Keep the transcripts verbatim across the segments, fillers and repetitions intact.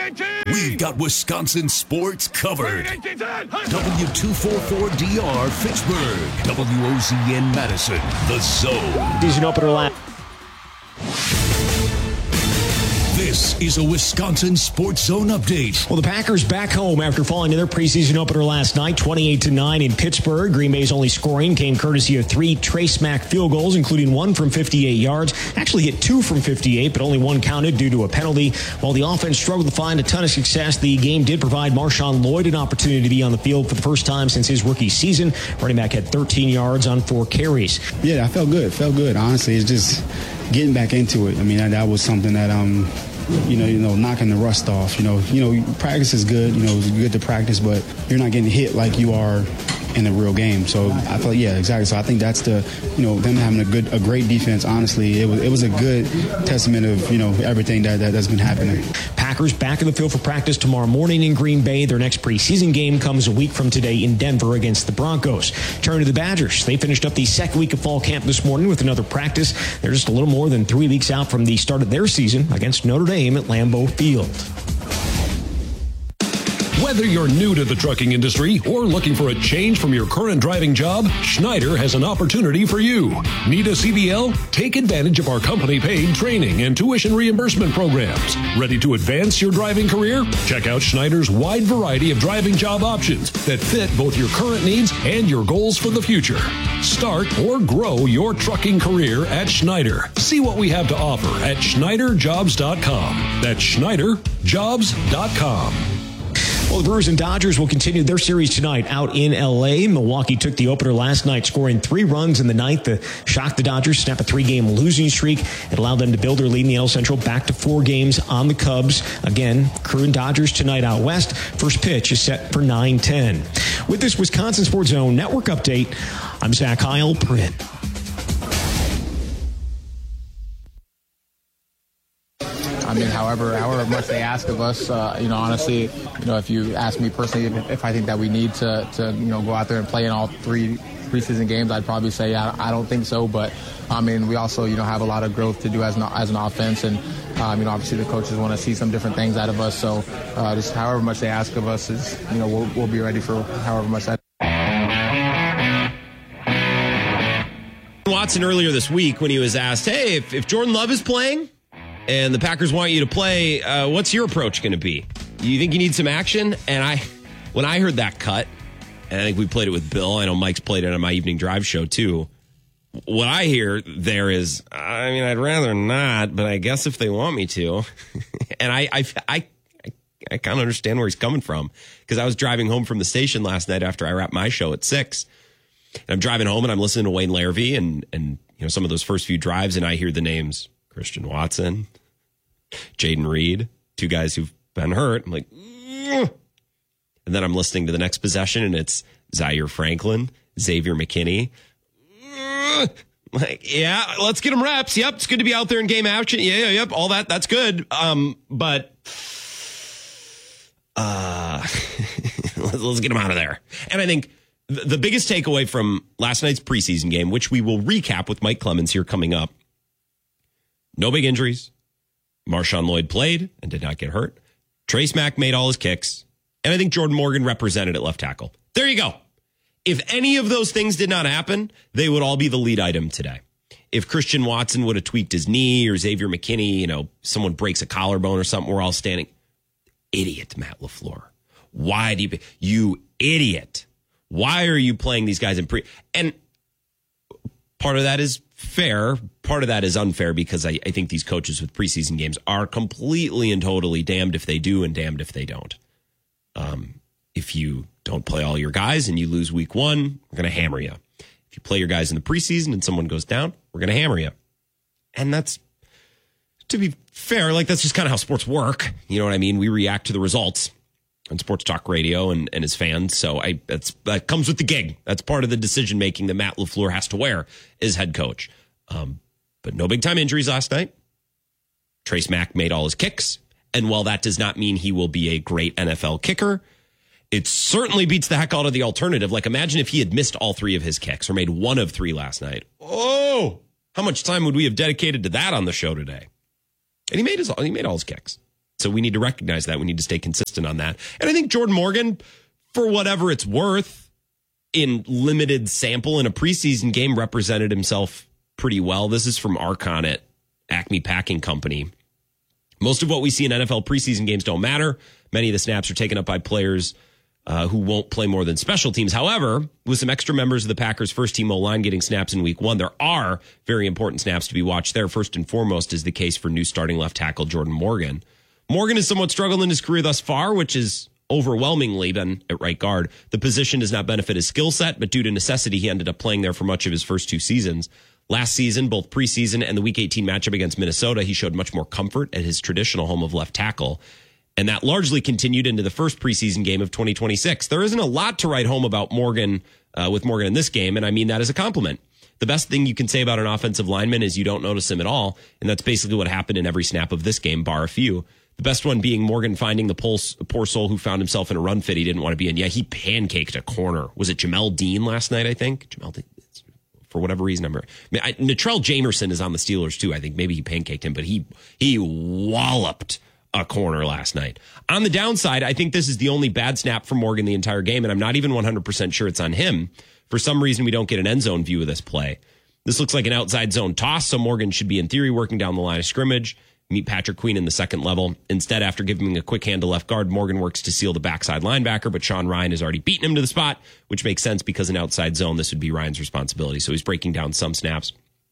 We've got Wisconsin sports covered. W two forty-four D R Fitchburg. W O Z N Madison. The Zone. Season opener lap. This is a Wisconsin Sports Zone update. Well, the Packers back home after falling to their preseason opener last night, twenty-eight to nine in Pittsburgh. Green Bay's only scoring came courtesy of three Trace Mack field goals, including one from fifty-eight yards. Actually hit two from fifty-eight, but only one counted due to a penalty. While the offense struggled to find a ton of success, the game did provide Marshawn Lloyd an opportunity to be on the field for the first time since his rookie season. Running back had thirteen yards on four carries. Yeah, I felt good. Felt good. Honestly, it's just getting back into it. I mean, that, that was something that um. You know, you know, knocking the rust off. You know, you know, practice is good. You know, it's good to practice, but you're not getting hit like you are in a real game. So I felt, yeah, exactly. So I think that's the, you know, them having a good, a great defense. Honestly, it was, it was a good testament of, you know, everything that, that that's been happening. Packers back in the field for practice tomorrow morning in Green Bay. Their next preseason game comes a week from today in Denver against the Broncos. Turn to the Badgers. They finished up the second week of fall camp this morning with another practice. They're just a little more than three weeks out from the start of their season against Notre Dame at Lambeau Field. Whether you're new to the trucking industry or looking for a change from your current driving job, Schneider has an opportunity for you. Need a C D L? Take advantage of our company-paid training and tuition reimbursement programs. Ready to advance your driving career? Check out Schneider's wide variety of driving job options that fit both your current needs and your goals for the future. Start or grow your trucking career at Schneider. See what we have to offer at Schneider Jobs dot com. That's Schneider Jobs dot com. Well, the Brewers and Dodgers will continue their series tonight out in L A. Milwaukee took the opener last night, scoring three runs in the ninth to shock the Dodgers, snap a three-game losing streak. It allowed them to build their lead in the L Central back to four games on the Cubs. Again, Crew and Dodgers tonight out west. First pitch is set for nine ten. With this Wisconsin Sports Zone Network update, I'm Zach Heil-Print. I mean, however, however much they ask of us, uh, you know, honestly, you know, if you ask me personally, if, if I think that we need to, to, you know, go out there and play in all three preseason games, I'd probably say I, I don't think so. But I mean, we also, you know, have a lot of growth to do as an as an offense, and um, you know, obviously the coaches want to see some different things out of us. So uh, just however much they ask of us is, you know, we'll we'll be ready for however much that. Watson earlier this week when he was asked, "Hey, if, if Jordan Love is playing and the Packers want you to play, uh, what's your approach going to be? You think you need some action?" And I, when I heard that cut, and I think we played it with Bill, I know Mike's played it on my evening drive show too. What I hear there is, I mean, I'd rather not, but I guess if they want me to. And I, I, I, I, I kind of understand where he's coming from, because I was driving home from the station last night after I wrapped my show at six. And I'm driving home and I'm listening to Wayne Larrivee and, and, you know, some of those first few drives, and I hear the names Christian Watson, Jaden Reed, two guys who've been hurt. I'm like, ugh. And then I'm listening to the next possession, and it's Zaire Franklin, Xavier McKinney. Ugh. Like, yeah, let's get him reps. Yep, it's good to be out there in game action. Yeah, yeah, yep, all that, that's good. Um, but uh, let's, let's get him out of there. And I think th- the biggest takeaway from last night's preseason game, which we will recap with Mike Clemens here coming up, no big injuries. Marshawn Lloyd played and did not get hurt. Trace Mack made all his kicks. And I think Jordan Morgan represented at left tackle. There you go. If any of those things did not happen, they would all be the lead item today. If Christian Watson would have tweaked his knee, or Xavier McKinney, you know, someone breaks a collarbone or something, we're all standing. Idiot, Matt LaFleur. Why do you, you idiot. Why are you playing these guys in pre? And part of that is fair. Part of that is unfair, because I, I think these coaches with preseason games are completely and totally damned if they do and damned if they don't. Um, if you don't play all your guys and you lose week one, we're going to hammer you. If you play your guys in the preseason and someone goes down, we're going to hammer you. And that's, to be fair, like that's just kind of how sports work. You know what I mean? We react to the results on Sports Talk Radio and, and as fans. So I that's that comes with the gig. That's part of the decision making that Matt LaFleur has to wear as head coach. Um, but no big time injuries last night. Trace Mack made all his kicks. And while that does not mean he will be a great N F L kicker, it certainly beats the heck out of the alternative. Like, imagine if he had missed all three of his kicks or made one of three last night. Oh, how much time would we have dedicated to that on the show today? And he made his he made all his kicks. So we need to recognize that. We need to stay consistent on that. And I think Jordan Morgan, for whatever it's worth, in limited sample in a preseason game, represented himself pretty well. This is from Archon at Acme Packing Company. Most of what we see in N F L preseason games don't matter. Many of the snaps are taken up by players uh, who won't play more than special teams. However, with some extra members of the Packers' first team O-line getting snaps in week one, there are very important snaps to be watched there. First and foremost is the case for new starting left tackle Jordan Morgan. Morgan has somewhat struggled in his career thus far, which is overwhelmingly been at right guard. The position does not benefit his skill set, but due to necessity, he ended up playing there for much of his first two seasons. Last season, both preseason and the Week eighteen matchup against Minnesota, he showed much more comfort at his traditional home of left tackle. And that largely continued into the first preseason game of twenty twenty-six. There isn't a lot to write home about Morgan, uh, with Morgan in this game, and I mean that as a compliment. The best thing you can say about an offensive lineman is you don't notice him at all, and that's basically what happened in every snap of this game, bar a few. The best one being Morgan finding the pulse, poor soul who found himself in a run fit he didn't want to be in. Yeah, he pancaked a corner. Was it Jamel Dean last night, I think? Jamel Dean. For whatever reason, I'm. I mean, I, Natrell Jamerson is on the Steelers too. I think maybe he pancaked him, but he he walloped a corner last night. On the downside, I think this is the only bad snap from Morgan the entire game, and I'm not even one hundred percent sure it's on him. For some reason, we don't get an end zone view of this play. This looks like an outside zone toss, so Morgan should be in theory working down the line of scrimmage. Meet Patrick Queen in the second level. Instead, after giving him a quick hand to left guard, Morgan works to seal the backside linebacker, but Sean Ryan has already beaten him to the spot, which makes sense because an outside zone, this would be Ryan's responsibility. So he's breaking down some snaps.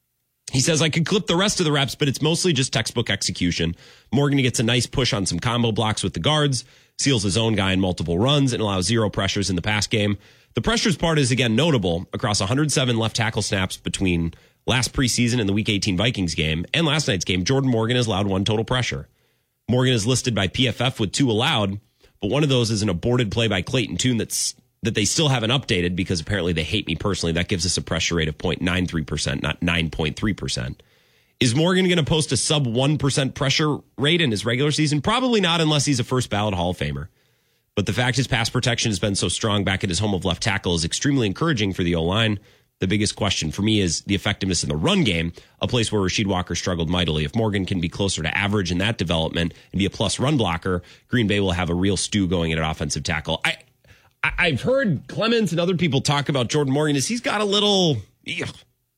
He says, I could clip the rest of the reps, but it's mostly just textbook execution. Morgan gets a nice push on some combo blocks with the guards, seals his own guy in multiple runs, and allows zero pressures in the pass game. The pressures part is, again, notable across one hundred seven left tackle snaps between last preseason and the Week eighteen Vikings game and last night's game. Jordan Morgan has allowed one total pressure. Morgan is listed by P F F with two allowed, but one of those is an aborted play by Clayton Tune that's that they still haven't updated because apparently they hate me personally. That gives us a pressure rate of zero point nine three percent, not nine point three percent. Is Morgan going to post a sub one percent pressure rate in his regular season? Probably not unless he's a first ballot Hall of Famer. But the fact his pass protection has been so strong back at his home of left tackle is extremely encouraging for the O-line. The biggest question for me is the effectiveness in the run game, a place where Rasheed Walker struggled mightily. If Morgan can be closer to average in that development and be a plus run blocker, Green Bay will have a real stew going at offensive tackle. I, I I've heard Clemens and other people talk about Jordan Morgan is he's got a little, ugh,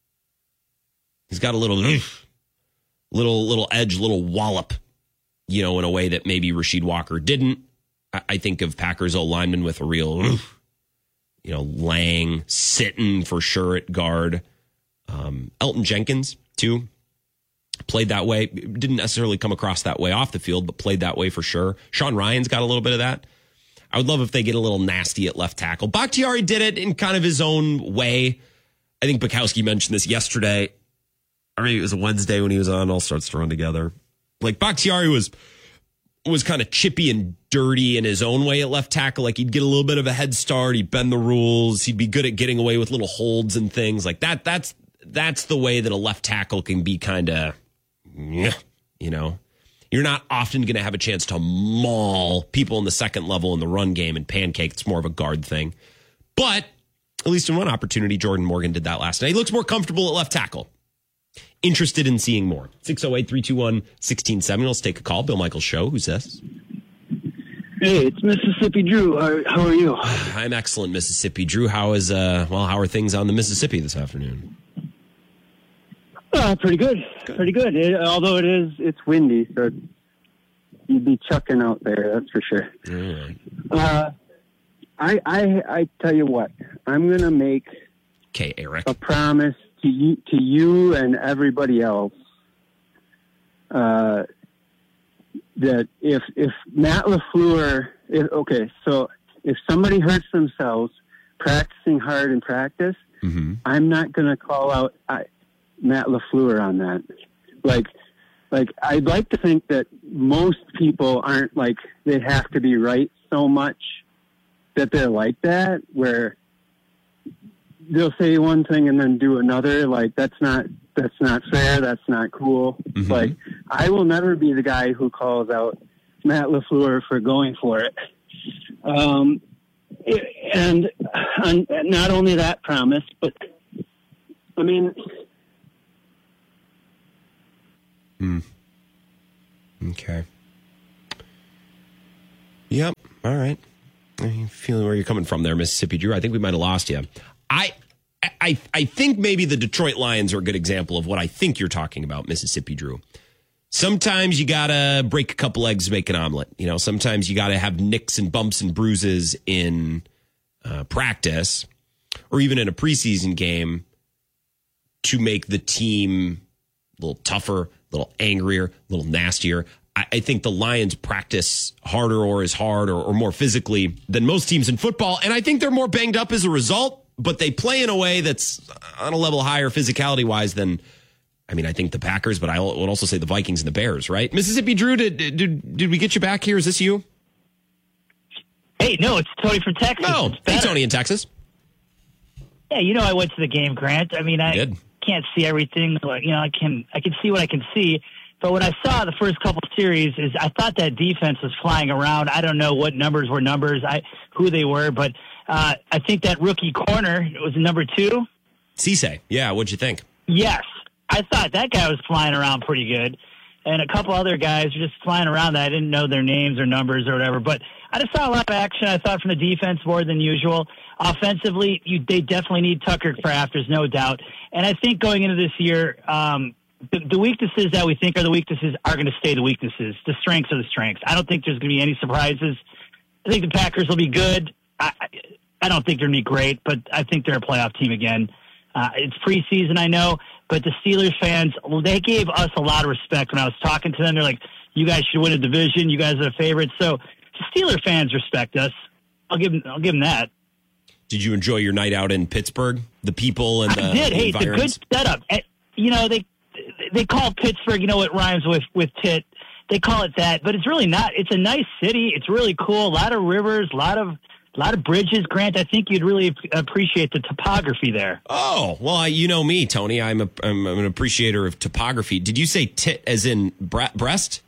he's got a little, ugh, little little edge, little wallop, you know, in a way that maybe Rasheed Walker didn't. I, I think of Packers O lineman with a real. Ugh, You know, Lang, Sitton for sure at guard. Um, Elton Jenkins, too, played that way. Didn't necessarily come across that way off the field, but played that way for sure. Sean Ryan's got a little bit of that. I would love if they get a little nasty at left tackle. Bakhtiari did it in kind of his own way. I think Bukowski mentioned this yesterday. Or maybe it was a Wednesday when he was on All Starts to Run Together. Like, Bakhtiari was... was kind of chippy and dirty in his own way at left tackle. Like he'd get a little bit of a head start. He'd bend the rules. He'd be good at getting away with little holds and things like that. That's, that's the way that a left tackle can be kind of, you know, you're not often going to have a chance to maul people in the second level in the run game and pancake. It's more of a guard thing. But at least in one opportunity, Jordan Morgan did that last night. He looks more comfortable at left tackle. Interested in seeing more. six oh eight, three two one, one six seven zero. Let's take a call. Bill Michaels Show. Who's this? Hey, it's Mississippi Drew. How, how are you? I'm excellent, Mississippi Drew. How is uh? Well, how are things on the Mississippi this afternoon? Uh, pretty good. good. Pretty good. It, although it is, it's windy, so you'd be chucking out there. That's for sure. Right. Uh, I, I, I tell you what. I'm gonna make okay, Eric. a promise to you, to you and everybody else. Uh. That if if Matt LaFleur, if, okay, so if somebody hurts themselves practicing hard in practice, mm-hmm. I'm not going to call out I, Matt LaFleur on that. Like, like I'd like to think that most people aren't like they have to be right so much that they're like that, where they'll say one thing and then do another. Like that's not. That's not fair. That's not cool. Mm-hmm. Like, I will never be the guy who calls out Matt LaFleur for going for it. Um, and, and not only that promise, but I mean, mm. okay. Yep. All right. I'm feeling where you're coming from there, Mississippi Drew. I think we might have lost you. I, I, I think maybe the Detroit Lions are a good example of what I think you're talking about, Mississippi Drew. Sometimes you gotta break a couple eggs to make an omelet. You know, sometimes you gotta have nicks and bumps and bruises in uh, practice, or even in a preseason game, to make the team a little tougher, a little angrier, a little nastier. I think the Lions practice harder or as hard or, or more physically than most teams in football. And I think they're more banged up as a result, but they play in a way that's on a level higher physicality wise than, I mean, I think the Packers, but I would also say the Vikings and the Bears, right? Mississippi Drew, did, did, did we get you back here? Is this you? Hey, no, it's Tony from Texas. Oh, hey, Tony in Texas. Yeah, you know, I went to the game, Grant. I mean, I did. can't see everything. You know, I can, I can see what I can see. But what I saw the first couple of series is I thought that defense was flying around. I don't know what numbers were numbers, I who they were, but uh, I think that rookie corner was number two. Cisse, yeah, what'd you think? Yes, I thought that guy was flying around pretty good, and a couple other guys were just flying around that I didn't know their names or numbers or whatever. But I just saw a lot of action. I thought from the defense more than usual. Offensively, you, they definitely need Tucker Kraft, there's no doubt. And I think going into this year. Um, The, the weaknesses that we think are the weaknesses are going to stay the weaknesses. The strengths are the strengths. I don't think there's going to be any surprises. I think the Packers will be good. I, I don't think they're going to be great, but I think they're a playoff team again. Uh, it's preseason, I know, but the Steelers fans, well, they gave us a lot of respect when I was talking to them. They're like, you guys should win a division. You guys are the favorites. So the Steelers fans respect us. I'll give them, I'll give them that. Did you enjoy your night out in Pittsburgh? The people and the I did. Hey, it's a good setup. You know, they They call Pittsburgh, you know, it rhymes with, with tit. They call it that, but it's really not. It's a nice city. It's really cool. A lot of rivers, a lot of, a lot of bridges. Grant, I think you'd really appreciate the topography there. Oh, well, I, you know me, Tony. I'm, a, I'm, I'm an appreciator of topography. Did you say tit as in bre- breast?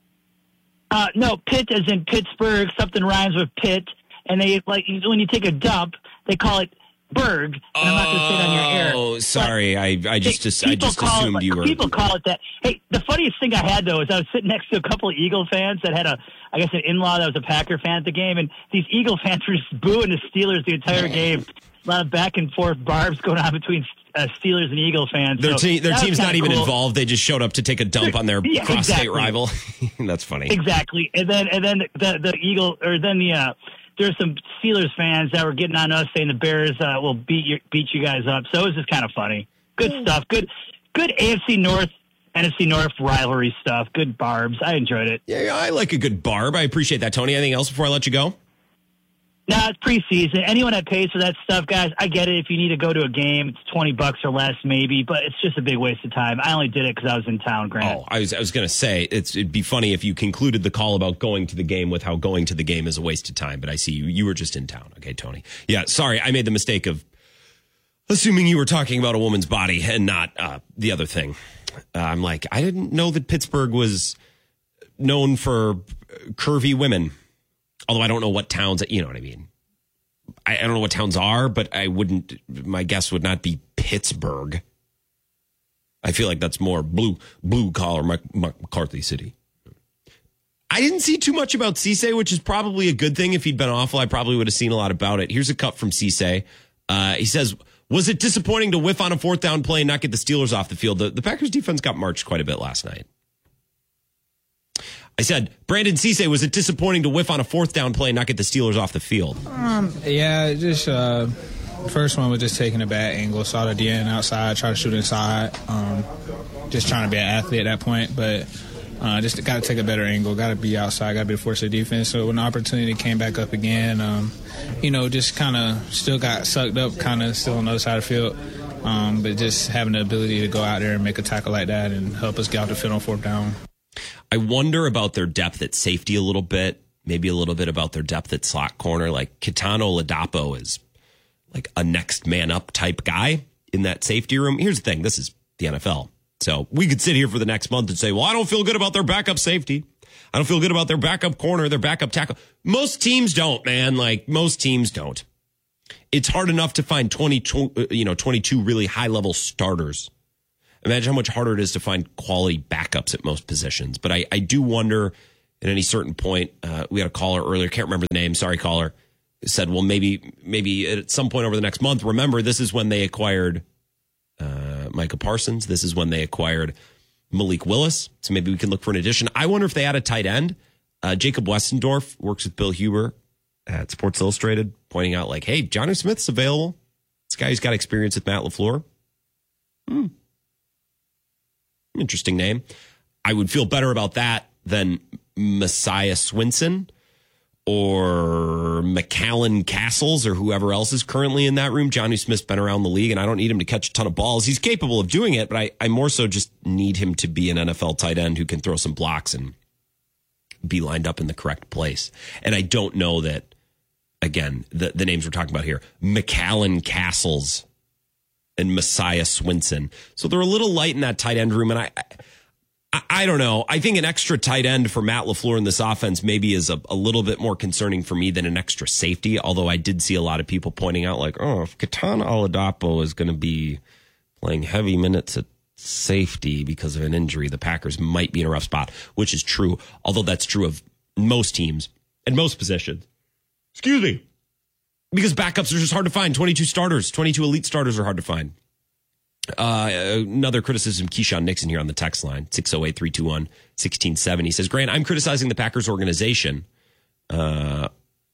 Uh, no, pit as in Pittsburgh. Something rhymes with pit. And they, like, when you take a dump, they call it Berg, and I'm not going to say it on your air. Oh, sorry. I, I just, just I just assumed it, you were. People call it that. Hey, the funniest thing I had, though, is I was sitting next to a couple of Eagle fans that had a, I guess, an in-law that was a Packer fan at the game, and these Eagle fans were just booing the Steelers the entire game. A lot of back and forth barbs going on between uh, Steelers and Eagle fans. Their, so te- their team's not even cool. involved. They just showed up to take a dump on their yeah, cross-state exactly. rival. That's funny. Exactly. And then, and then the, the Eagle, or then the, uh, there's some Steelers fans that were getting on us saying the Bears uh, will beat you, beat you guys up. So it was just kind of funny. Good stuff. Good, good A F C North, N F C North rivalry stuff. Good barbs. I enjoyed it. Yeah, I like a good barb. I appreciate that, Tony. Anything else before I let you go? No, it's preseason. Anyone that pays for that stuff, guys, I get it. If you need to go to a game, it's twenty bucks or less, maybe, but it's just a big waste of time. I only did it because I was in town, Grant. Oh, I was I was going to say it's it'd be funny if you concluded the call about going to the game with how going to the game is a waste of time. But I see you you were just in town, okay, Tony? Yeah, sorry, I made the mistake of assuming you were talking about a woman's body and not uh, the other thing. Uh, I'm like, I didn't know that Pittsburgh was known for curvy women. Although I don't know what towns, you know what I mean. I, I don't know what towns are, but I wouldn't, my guess would not be Pittsburgh. I feel like that's more blue, blue collar McCarthy City. I didn't see too much about Cisse, which is probably a good thing. If he'd been awful, I probably would have seen a lot about it. Here's a cut from Cisse. Uh, he says, was it disappointing to whiff on a fourth down play and not get the Steelers off the field? The, the Packers defense got marched quite a bit last night. I said, Brandon Cisse, was it disappointing to whiff on a fourth down play and not get the Steelers off the field? Um, yeah, just uh, first one was just taking a bad angle. Saw the D N outside, tried to shoot inside. Um, just trying to be an athlete at that point, but uh, just got to take a better angle. Got to be outside. Got to be the force of defense. So when the opportunity came back up again, um, you know, just kind of still got sucked up, kind of still on the other side of the field. Um, but just having the ability to go out there and make a tackle like that and help us get off the field on fourth down. I wonder about their depth at safety a little bit, maybe a little bit about their depth at slot corner. Like Kitano Ladapo is like a next man up type guy in that safety room. Here's the thing. This is the N F L. So we could sit here for the next month and say, well, I don't feel good about their backup safety. I don't feel good about their backup corner, their backup tackle. Most teams don't, man. Like most teams don't. It's hard enough to find twenty, you know, twenty-two really high level starters. Imagine how much harder it is to find quality backups at most positions. But I, I do wonder at any certain point. Uh, we had a caller earlier, can't remember the name, sorry caller, said, well, maybe maybe at some point over the next month, remember, this is when they acquired uh, Micah Parsons. This is when they acquired Malik Willis. So maybe we can look for an addition. I wonder if they add a tight end. Uh, Jacob Westendorf works with Bill Huber at Sports Illustrated, pointing out like, hey, Johnny Smith's available. This guy who's got experience with Matt LaFleur. Hmm. Interesting name. I would feel better about that than Messiah Swinson or McAllen Castles or whoever else is currently in that room. Johnny Smith's been around the league, and I don't need him to catch a ton of balls. He's capable of doing it, but I, I more so just need him to be an N F L tight end who can throw some blocks and be lined up in the correct place. And I don't know that, again, the, the names we're talking about here, McAllen Castles and Messiah Swinson. So they're a little light in that tight end room, and I... I I don't know. I think an extra tight end for Matt LaFleur in this offense maybe is a, a little bit more concerning for me than an extra safety, although I did see a lot of people pointing out like, oh, if Ketan Oladapo is going to be playing heavy minutes at safety because of an injury, the Packers might be in a rough spot, which is true, although that's true of most teams and most positions. Excuse me. Because backups are just hard to find. twenty-two starters, twenty-two elite starters are hard to find. Uh, another criticism, Keyshawn Nixon here on the text line, six oh eight, three two one, one six seven. He says, Grant, I'm criticizing the Packers organization. Uh,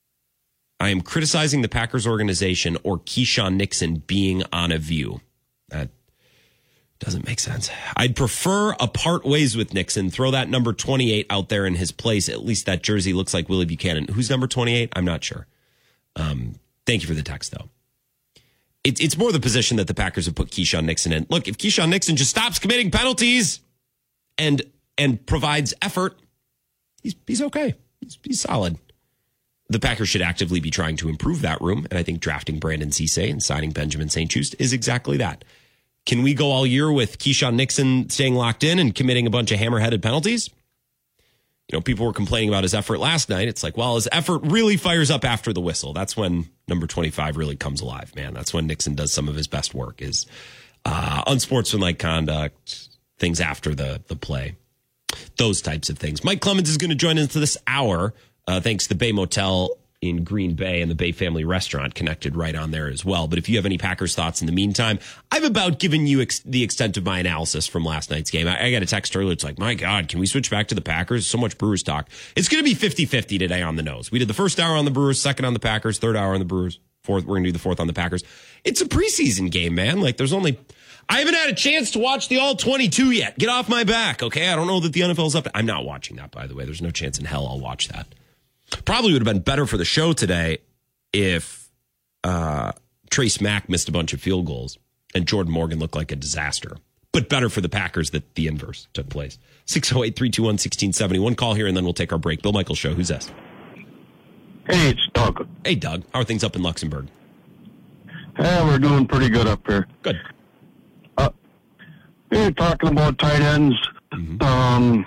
I am criticizing the Packers organization or Keyshawn Nixon being on a view. That doesn't make sense. I'd prefer a part ways with Nixon. Throw that number twenty-eight out there in his place. At least that jersey looks like Willie Buchanan. Who's number twenty-eight? I'm not sure. Um, thank you for the text, though. It's it's more the position that the Packers have put Keyshawn Nixon in. Look, if Keyshawn Nixon just stops committing penalties and and provides effort, he's he's okay. He's, he's solid. The Packers should actively be trying to improve that room, and I think drafting Brandon Cisse and signing Benjamin Saint-Just is exactly that. Can we go all year with Keyshawn Nixon staying locked in and committing a bunch of hammer-headed penalties? You know, people were complaining about his effort last night. It's like, well, his effort really fires up after the whistle. That's when number twenty-five really comes alive, man. That's when Nixon does some of his best work, is uh, unsportsmanlike conduct, things after the, the play, those types of things. Mike Clemens is going to join into this hour, uh, thanks to the Bay Motel in Green Bay and the Bay Family Restaurant connected right on there as well. But if you have any Packers thoughts in the meantime, I've about given you ex- the extent of my analysis from last night's game. I, I got a text earlier. It's like, my God, can we switch back to the Packers? So much Brewers talk. It's going to be fifty-fifty today on the nose. We did the first hour on the Brewers, second on the Packers, third hour on the Brewers, fourth. We're going to do the fourth on the Packers. It's a preseason game, man. Like, there's only... I haven't had a chance to watch the all twenty-two yet. Get off my back, okay? I don't know that the N F L's up to... I'm not watching that, by the way. There's no chance in hell I'll watch that. Probably would have been better for the show today if uh, Trace Mack missed a bunch of field goals and Jordan Morgan looked like a disaster. But better for the Packers that the inverse took place. six oh eight, three two one, one six seven oh. One call here, and then we'll take our break. Bill Michaels Show. Who's this? Hey, it's Doug. Hey, Doug. How are things up in Luxembourg? Hey, we're doing pretty good up here. Good. Uh, you're talking about tight ends. Mm-hmm. Um,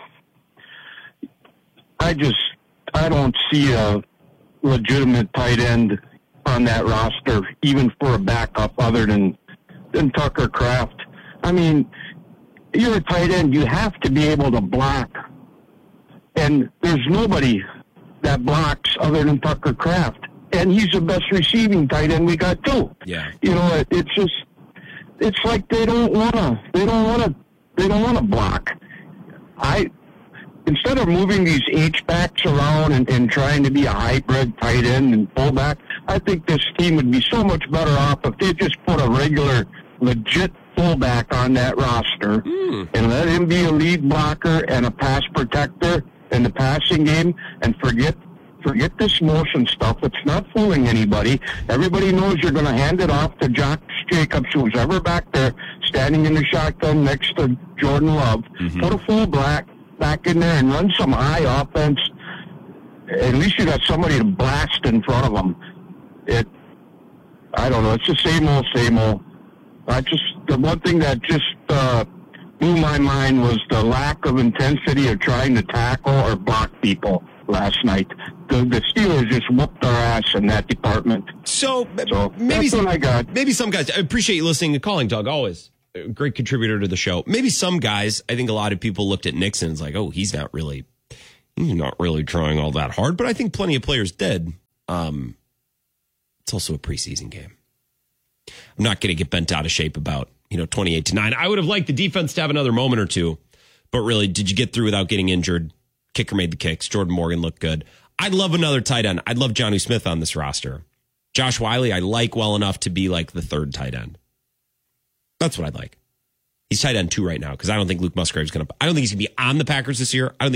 I just... I don't see a legitimate tight end on that roster, even for a backup, other than than Tucker Kraft. I mean, you're a tight end. You have to be able to block. And there's nobody that blocks other than Tucker Kraft. And he's the best receiving tight end we got, too. Yeah. You know, it, it's just, it's like they don't want to, they don't want to, they don't want to block. I... Instead of moving these H-backs around and, and trying to be a hybrid tight end and fullback, I think this team would be so much better off if they just put a regular, legit fullback on that roster mm. and let him be a lead blocker and a pass protector in the passing game, and forget forget this motion stuff. It's not fooling anybody. Everybody knows you're going to hand it off to Josh Jacobs, who's ever back there standing in the shotgun next to Jordan Love. Mm-hmm. Put a fullback back in there and run some high offense. At least you got somebody to blast in front of them. It, I don't know. It's the same old, same old. I just, the one thing that just uh, blew my mind was the lack of intensity of trying to tackle or block people last night. The, the Steelers just whooped our ass in that department. So, so maybe that's what I got. Maybe some guys. I appreciate you listening and calling, Doug. Always a great contributor to the show. Maybe some guys. I think a lot of people looked at Nixon and was like, oh, he's not really, He's not really trying all that hard, but I think plenty of players did. Um, it's also a preseason game. I'm not going to get bent out of shape about, you know, twenty-eight to nine. I would have liked the defense to have another moment or two, but really, did you get through without getting injured? Kicker made the kicks. Jordan Morgan looked good. I'd love another tight end. I'd love Jonnu Smith on this roster. Josh Wiley, I like well enough to be like the third tight end. That's what I'd like. He's tight end two right now because I don't think Luke Musgrave's going to, I don't think he's going to be on the Packers this year. I don't think